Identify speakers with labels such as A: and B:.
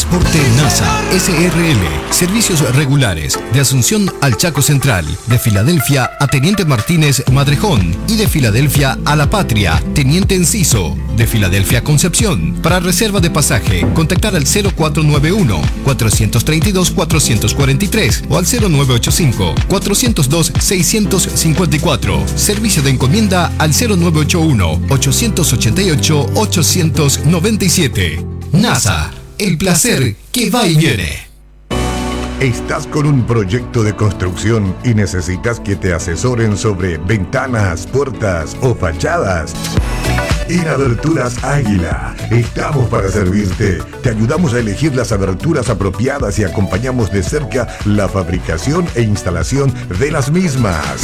A: Transporte NASA SRL. Servicios regulares de Asunción al Chaco Central, de Filadelfia a Teniente Martínez Madrejón y de Filadelfia a La Patria, Teniente Enciso, de Filadelfia a Concepción. Para reserva de pasaje, contactar al 0491-432-443 o al 0985-402-654. Servicio de encomienda al 0981-888-897. NASA, el placer que va y viene.
B: ¿Estás con un proyecto de construcción y necesitas que te asesoren sobre ventanas, puertas o fachadas? En Aberturas Águila estamos para servirte. Te ayudamos a elegir las aberturas apropiadas y acompañamos de cerca la fabricación e instalación de las mismas.